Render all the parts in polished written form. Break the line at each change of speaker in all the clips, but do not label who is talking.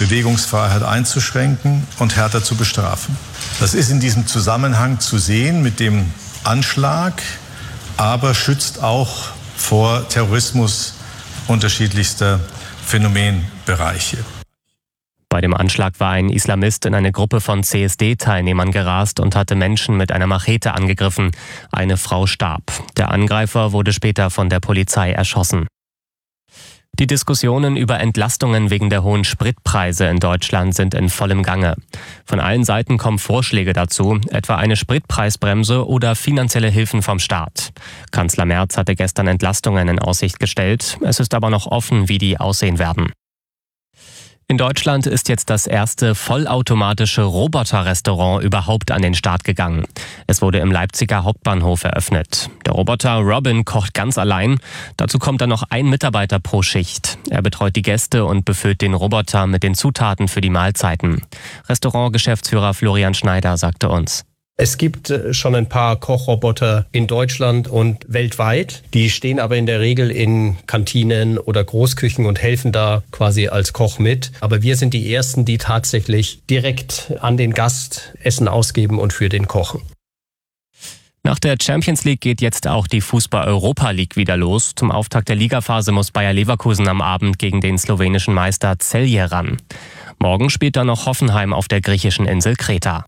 Bewegungsfreiheit einzuschränken und härter zu bestrafen. Das ist in diesem Zusammenhang zu sehen mit dem Anschlag, aber schützt auch vor Terrorismus unterschiedlichster Phänomenbereiche.
Bei dem Anschlag war ein Islamist in eine Gruppe von CSD-Teilnehmern gerast und hatte Menschen mit einer Machete angegriffen. Eine Frau starb. Der Angreifer wurde später von der Polizei erschossen. Die Diskussionen über Entlastungen wegen der hohen Spritpreise in Deutschland sind in vollem Gange. Von allen Seiten kommen Vorschläge dazu, etwa eine Spritpreisbremse oder finanzielle Hilfen vom Staat. Kanzler Merz hatte gestern Entlastungen in Aussicht gestellt. Es ist aber noch offen, wie die aussehen werden. In Deutschland ist jetzt das erste vollautomatische Roboter-Restaurant überhaupt an den Start gegangen. Es wurde im Leipziger Hauptbahnhof eröffnet. Der Roboter Robin kocht ganz allein. Dazu kommt dann noch ein Mitarbeiter pro Schicht. Er betreut die Gäste und befüllt den Roboter mit den Zutaten für die Mahlzeiten. Restaurantgeschäftsführer Florian Schneider sagte uns:
Es gibt schon ein paar Kochroboter in Deutschland und weltweit. Die stehen aber in der Regel in Kantinen oder Großküchen und helfen da quasi als Koch mit. Aber wir sind die Ersten, die tatsächlich direkt an den Gast Essen ausgeben und für den kochen.
Nach der Champions League geht jetzt auch die Fußball-Europa League wieder los. Zum Auftakt der Ligaphase muss Bayer Leverkusen am Abend gegen den slowenischen Meister Celje ran. Morgen spielt dann noch Hoffenheim auf der griechischen Insel Kreta.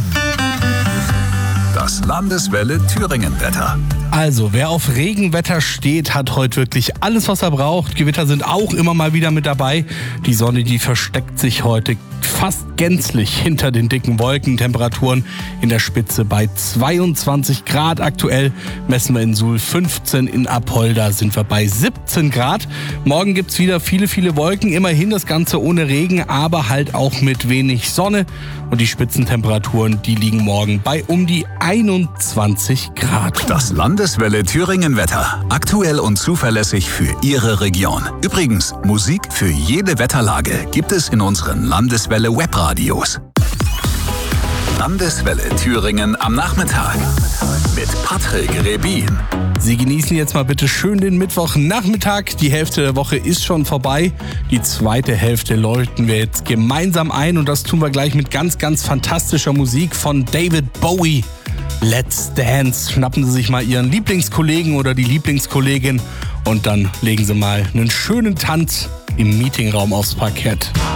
Das Landeswelle Thüringen-Wetter.
Also, wer auf Regenwetter steht, hat heute wirklich alles, was er braucht. Gewitter sind auch immer mal wieder mit dabei. Die Sonne, die versteckt sich heute fast gänzlich hinter den dicken Wolken. Temperaturen in der Spitze bei 22 Grad. Aktuell messen wir in Suhl 15, in Apolda sind wir bei 17 Grad. Morgen gibt's wieder viele Wolken. Immerhin das Ganze ohne Regen, aber halt auch mit wenig Sonne. Und die Spitzentemperaturen, die liegen morgen bei um die 21 Grad.
Das Landeswelle Thüringen-Wetter. Aktuell und zuverlässig für Ihre Region. Übrigens, Musik für jede Wetterlage gibt es in unseren Landeswelle Webradios. Landeswelle Thüringen am Nachmittag mit Patrick Rebin.
Sie genießen jetzt mal bitte schön den Mittwochnachmittag. Die Hälfte der Woche ist schon vorbei. Die zweite Hälfte läuten wir jetzt gemeinsam ein. Und das tun wir gleich mit ganz fantastischer Musik von David Bowie. Let's Dance. Schnappen Sie sich mal Ihren Lieblingskollegen oder die Lieblingskollegin und dann legen Sie mal einen schönen Tanz im Meetingraum aufs Parkett.